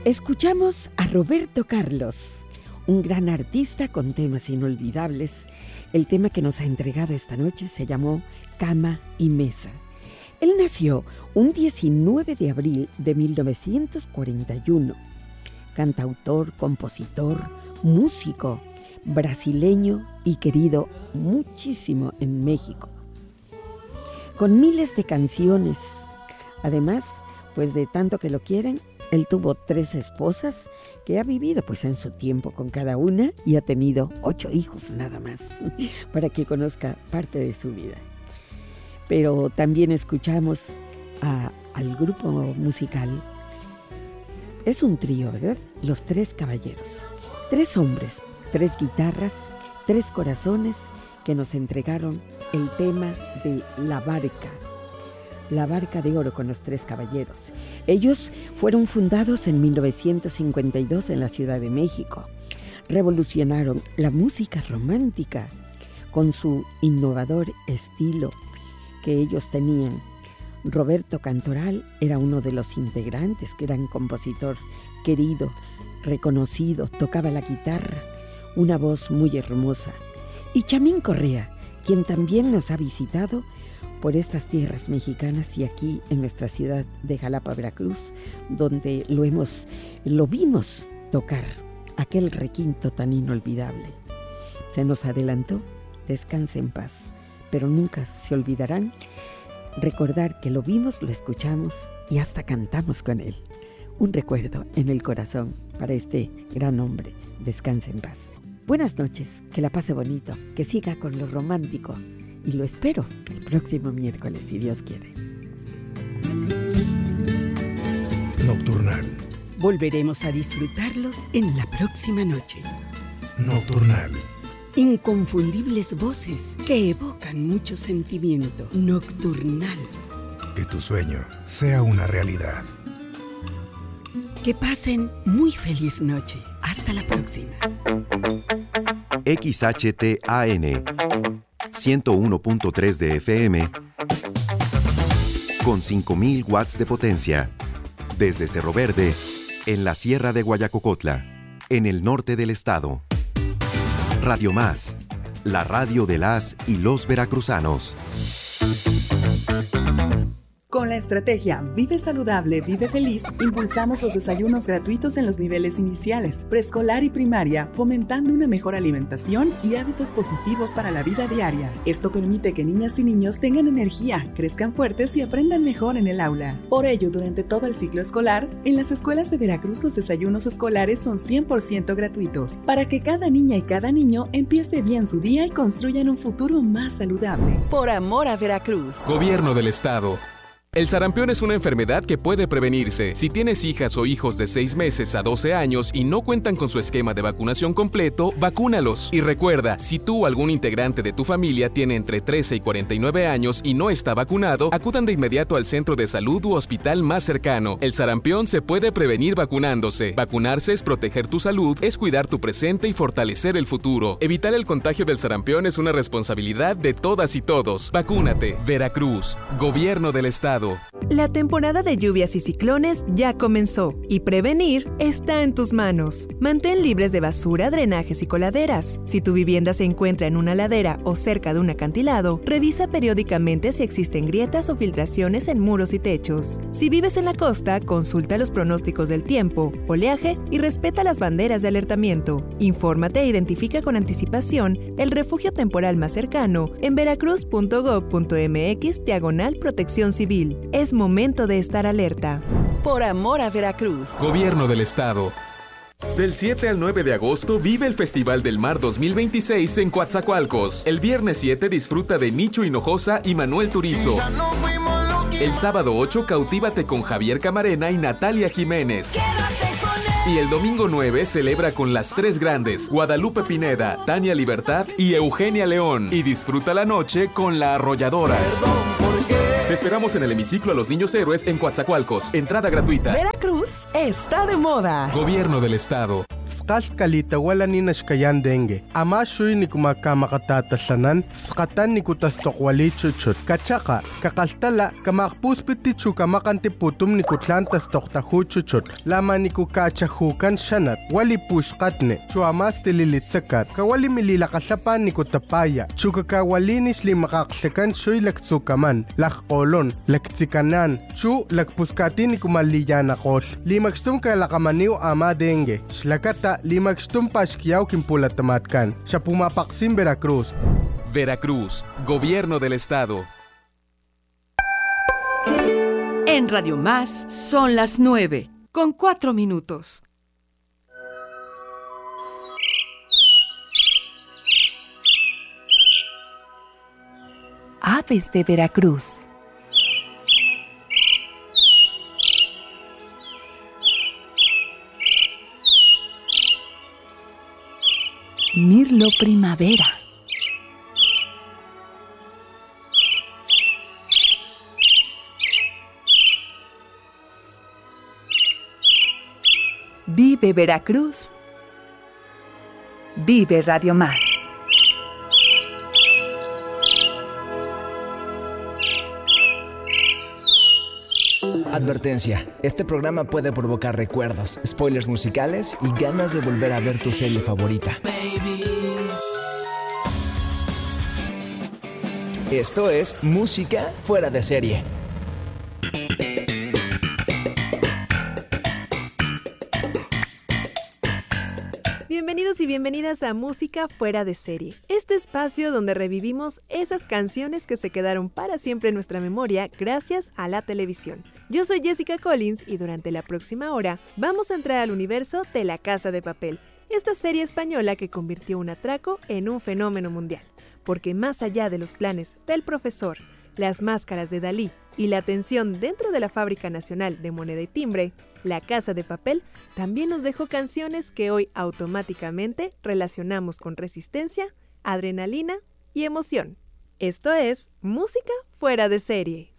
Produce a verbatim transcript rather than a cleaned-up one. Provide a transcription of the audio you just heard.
Escuchamos a Roberto Carlos, un gran artista con temas inolvidables. El tema que nos ha entregado esta noche se llamó Cama y Mesa. Él nació un diecinueve de abril de mil novecientos cuarenta y uno. Cantautor, compositor, músico, brasileño y querido muchísimo en México. Con miles de canciones. Además, pues de tanto que lo quieren, él tuvo tres esposas que ha vivido pues en su tiempo con cada una y ha tenido ocho hijos nada más, para que conozca parte de su vida. Pero también escuchamos a, al grupo musical. Es un trío, ¿verdad? Los Tres Caballeros. Tres hombres, tres guitarras, tres corazones que nos entregaron el tema de La Barca. La Barca de Oro con los Tres Caballeros. Ellos fueron fundados en mil novecientos cincuenta y dos en la Ciudad de México. Revolucionaron la música romántica con su innovador estilo que ellos tenían. Roberto Cantoral era uno de los integrantes, que era un compositor querido, reconocido, tocaba la guitarra, una voz muy hermosa. Y Chamín Correa, quien también nos ha visitado por estas tierras mexicanas y aquí en nuestra ciudad de Jalapa, Veracruz, donde lo hemos, lo vimos tocar, aquel requinto tan inolvidable. Se nos adelantó, descanse en paz, pero nunca se olvidarán recordar que lo vimos, lo escuchamos y hasta cantamos con él. Un recuerdo en el corazón para este gran hombre. Descanse en paz. Buenas noches, que la pase bonito, que siga con lo romántico. Y lo espero el próximo miércoles, si Dios quiere. Nocturnal. Volveremos a disfrutarlos en la próxima noche. Nocturnal. Inconfundibles voces que evocan mucho sentimiento. Nocturnal. Que tu sueño sea una realidad. Que pasen muy feliz noche. Hasta la próxima. X H T A N ciento uno punto tres de F M con cinco mil watts de potencia desde Cerro Verde, en la Sierra de Guayacocotla, en el norte del estado. Radio Más, la radio de las y los veracruzanos. Con la estrategia Vive Saludable, Vive Feliz, impulsamos los desayunos gratuitos en los niveles iniciales, preescolar y primaria, fomentando una mejor alimentación y hábitos positivos para la vida diaria. Esto permite que niñas y niños tengan energía, crezcan fuertes y aprendan mejor en el aula. Por ello, durante todo el ciclo escolar, en las escuelas de Veracruz los desayunos escolares son cien por ciento gratuitos, para que cada niña y cada niño empiece bien su día y construyan un futuro más saludable. Por amor a Veracruz. Gobierno del Estado. El sarampión es una enfermedad que puede prevenirse. Si tienes hijas o hijos de seis meses a doce años y no cuentan con su esquema de vacunación completo, vacúnalos. Y recuerda, si tú o algún integrante de tu familia tiene entre trece y cuarenta y nueve años y no está vacunado, acudan de inmediato al centro de salud u hospital más cercano. El sarampión se puede prevenir vacunándose. Vacunarse es proteger tu salud, es cuidar tu presente y fortalecer el futuro. Evitar el contagio del sarampión es una responsabilidad de todas y todos. Vacúnate. Veracruz. Gobierno del Estado. La temporada de lluvias y ciclones ya comenzó y prevenir está en tus manos. Mantén libres de basura, drenajes y coladeras. Si tu vivienda se encuentra en una ladera o cerca de un acantilado, revisa periódicamente si existen grietas o filtraciones en muros y techos. Si vives en la costa, consulta los pronósticos del tiempo, oleaje y respeta las banderas de alertamiento. Infórmate e identifica con anticipación el refugio temporal más cercano en veracruz punto gob punto mx diagonal protección civil. Es momento de estar alerta. Por amor a Veracruz. Gobierno del Estado. Del siete al nueve de agosto vive el Festival del Mar dos mil veintiséis en Coatzacoalcos. El viernes siete disfruta de Nicho Hinojosa y Manuel Turizo. El sábado ocho cautívate con Javier Camarena y Natalia Jiménez. Y el domingo nueve celebra con las tres grandes, Guadalupe Pineda, Tania Libertad y Eugenia León. Y disfruta la noche con La Arrolladora. Te esperamos en el hemiciclo a los Niños Héroes en Coatzacoalcos. Entrada gratuita. Veracruz está de moda. Gobierno del Estado. Skal kalita wala ni nashkayan dengue. Ama shuy ni kumakama katatasanan, skatan ni kutastokwali chuchut. Kachaka, kakaltala, kamakpuspiti chukamakanti putum ni kutlan tastoktahu chuchut. Lama ni kukachahukan shanat, wali pushkatne, chuamas tililitsakat, kawali mililakasapan ni kutapaya, chukakawalinis li makaksekan shuy laksukaman, lakkolon, laktsikanan, chu lakpuskati ni kumaliyanakol. Limagstum kalakamaniw ama dengue. Shlakata limagstum pashkiyaw kimpulatamatkan. Siya pumapaksim Veracruz. Veracruz, Gobierno del Estado. En Radio Más son las nueve, con cuatro minutos. Aves de Veracruz. Mirlo primavera. Vive Veracruz. Vive Radio Más. Advertencia, este programa puede provocar recuerdos, spoilers musicales y ganas de volver a ver tu serie favorita. Esto es Música Fuera de Serie. Bienvenidos y bienvenidas a Música Fuera de Serie, este espacio donde revivimos esas canciones que se quedaron para siempre en nuestra memoria gracias a la televisión. Yo soy Jessica Collins y durante la próxima hora vamos a entrar al universo de La Casa de Papel, esta serie española que convirtió un atraco en un fenómeno mundial, porque más allá de los planes del profesor, las máscaras de Dalí y la tensión dentro de la Fábrica Nacional de Moneda y Timbre, La Casa de Papel también nos dejó canciones que hoy automáticamente relacionamos con resistencia, adrenalina y emoción. Esto es Música Fuera de Serie.